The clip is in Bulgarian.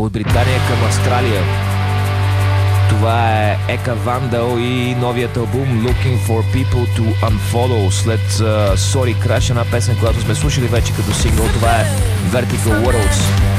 От Британия към Австралия. Това е Ека Вандал и новият албум Looking for People to Unfollow след Sorry Crash, една песен, която сме слушали вече като сингъл. Това е Vertical Worlds.